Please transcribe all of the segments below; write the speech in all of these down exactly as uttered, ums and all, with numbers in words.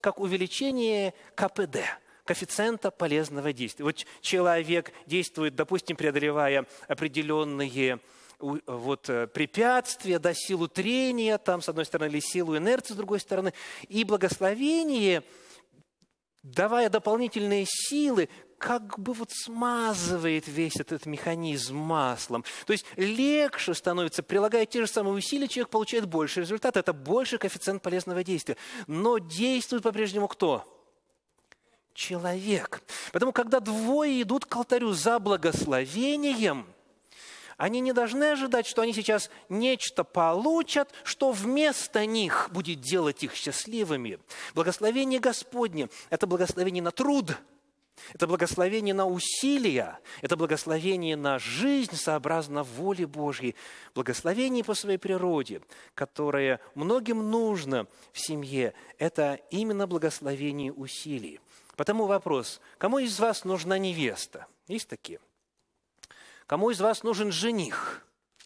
как увеличение ка пэ дэ, коэффициента полезного действия. Вот человек действует, допустим, преодолевая определенные вот, препятствия, да, силу трения, там, с одной стороны, или силу инерции, с другой стороны, и благословение, давая дополнительные силы, как бы вот смазывает весь этот механизм маслом. То есть легче становится, прилагая те же самые усилия, человек получает больше результат. Это больше коэффициент полезного действия. Но действует по-прежнему кто? Человек. Поэтому, когда двое идут к алтарю за благословением, они не должны ожидать, что они сейчас нечто получат, что вместо них будет делать их счастливыми. Благословение Господне – это благословение на труд, это благословение на усилия, это благословение на жизнь сообразно воле Божьей. Благословение по своей природе, которое многим нужно в семье, это именно благословение усилий. Потому вопрос, кому из вас нужна невеста? Есть такие? Кому из вас нужен жених?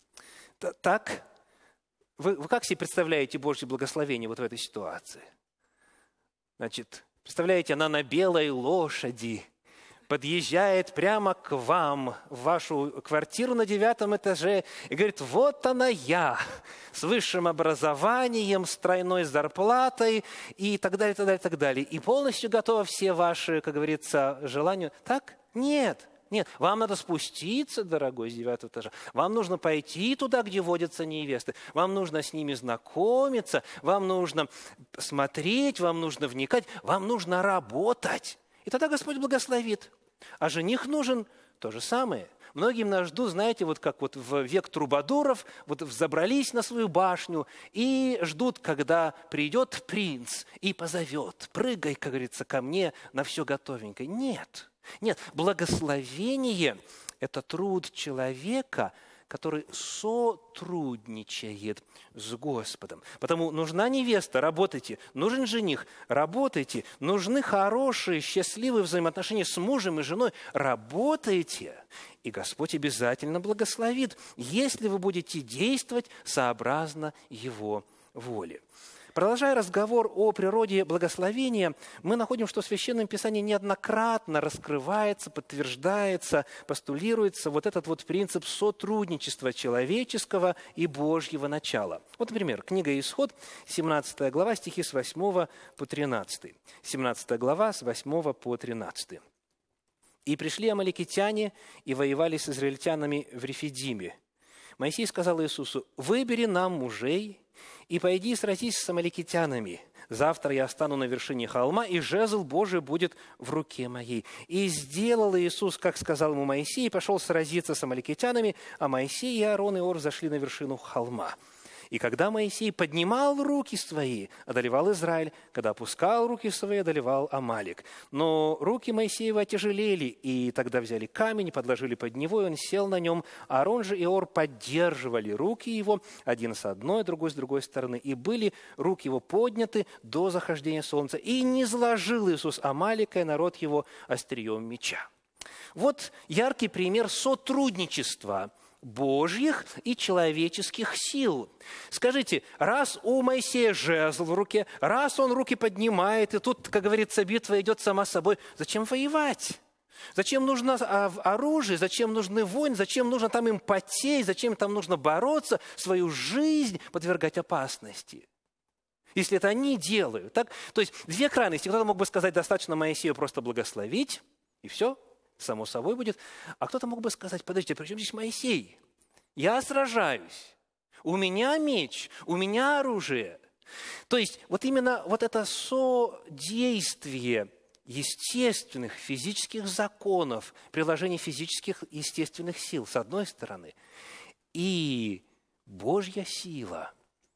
Так? Вы, вы как себе представляете Божье благословение вот в этой ситуации? Значит, представляете, она на белой лошади подъезжает прямо к вам, в вашу квартиру на девятом этаже, и говорит: вот она я, с высшим образованием, с тройной зарплатой, и так далее, так далее, так далее. И полностью готова все ваши, как говорится, желания. Так? Нет. Нет, вам надо спуститься, дорогой, с девятого этажа. Вам нужно пойти туда, где водятся невесты. Вам нужно с ними знакомиться. Вам нужно смотреть, вам нужно вникать. Вам нужно работать. И тогда Господь благословит. А жених нужен то же самое. Многим нас ждут, знаете, вот как вот в век трубадуров, вот взобрались на свою башню и ждут, когда придет принц и позовет: прыгай, как говорится, ко мне на все готовенькое. Нет. Нет, благословение – это труд человека, который сотрудничает с Господом. Потому нужна невеста – работайте, нужен жених – работайте, нужны хорошие, счастливые взаимоотношения с мужем и женой – работайте. И Господь обязательно благословит, если вы будете действовать сообразно Его воле. Продолжая разговор о природе благословения, мы находим, что в Священном Писании неоднократно раскрывается, подтверждается, постулируется вот этот вот принцип сотрудничества человеческого и Божьего начала. Вот, например, книга Исход, семнадцатая глава, стихи с восьмого по тринадцатый. семнадцатая глава, с восьмого по тринадцатый. «И пришли амаликитяне и воевали с израильтянами в Рефидиме. Моисей сказал Иисусу: выбери нам мужей и пойди сразись с амаликитянами. Завтра я стану на вершине холма, и жезл Божий будет в руке моей. И сделал Иисус, как сказал ему Моисей, и пошел сразиться с амаликитянами, а Моисей и Аарон и Ор зашли на вершину холма. И когда Моисей поднимал руки свои, одолевал Израиль, когда опускал руки свои, одолевал Амалик. Но руки Моисеева отяжелели, и тогда взяли камень, подложили под него, и он сел на нем. Аарон же и Ор поддерживали руки его, один с одной, другой с другой стороны, и были руки его подняты до захождения солнца. И не сложил Иисус Амалика и народ его острием меча». Вот яркий пример сотрудничества Божьих и человеческих сил. Скажите, раз у Моисея жезл в руке, раз он руки поднимает, и тут, как говорится, битва идет сама собой, зачем воевать? Зачем нужно оружие, зачем нужны войны, зачем нужно там им потеть, зачем там нужно бороться, свою жизнь подвергать опасности? Если это они делают. Так? То есть две крайности. Кто-то мог бы сказать: достаточно Моисею просто благословить, и все, само собой будет. А кто-то мог бы сказать: подождите, при чем здесь Моисей? Я сражаюсь, у меня меч, у меня оружие. То есть вот именно вот это содействие естественных физических законов, приложение физических естественных сил, с одной стороны, и Божья сила,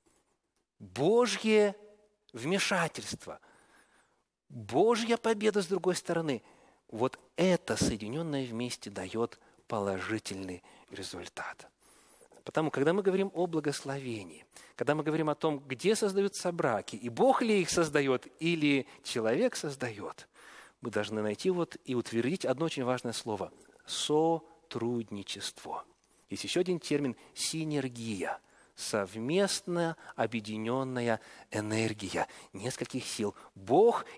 Божье вмешательство, Божья победа, с другой стороны, вот это соединенное вместе дает положительный результат. Потому, когда мы говорим о благословении, когда мы говорим о том, где создаются браки, и Бог ли их создает, или человек создает, мы должны найти вот и утвердить одно очень важное слово – сотрудничество. Есть еще один термин – синергия. совместно объединенная энергия нескольких сил. Бог